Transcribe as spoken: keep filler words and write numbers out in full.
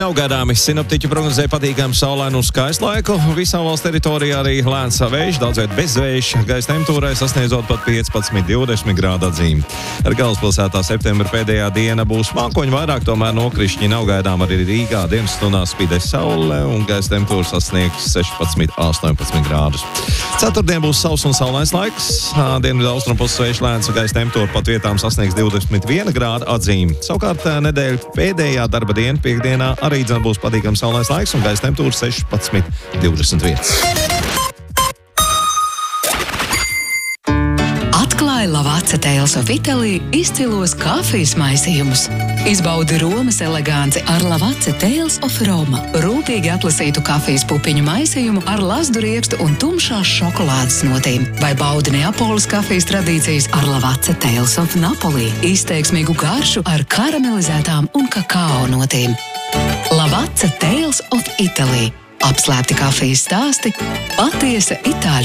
Nav gaidāmi sinoptiķi prognozē patīkamu saulainu un skaistu laiku. Visā valsts teritorijā arī lēns vējš, daudz viet bezvējš, gaisa temperatūrai sasniedzot pat piecpadsmit divdesmit grādu atzīmi. Ar galvaspilsētā septembra pēdējā diena būs mākoņu vairāk, tomēr nokrišņi nav gaidām arī Rīgā. Dienas stundās spīdēs saule un gaisa temperatūra sasniegs sešpadsmit astoņpadsmit grādus. Ceturtdien būs sauss un saulains laiks. Dienvidu austrumu puses vējš lēns un gaisa temperatūra pat vietām sasniegs divdesmit viena grāda atzīmi. Savukārt nedēļa pēdējā darba diena piekdienā arī dzene būs patīkams saulains laiks un gaisa temperatūra sešpadsmit divdesmit viens. Atklāja Lavazza Tales of Italy izcilos kafijas maisījumus. Izbaudi Romas eleganci ar Lavazza Tales of Roma. Rūpīgi atlasītu kafijas pupiņu maisījumu ar lazdu riekstu un tumšās šokolādes notīm. Vai baudi Neapoles kafijas tradīcijas ar Lavazza Tales of Napoli. Izteiksmīgu garšu ar karamelizētām un kakao notīm. Lavazza Tales of Italy. Apslēpti kafijas stāsti, patiesa itāļu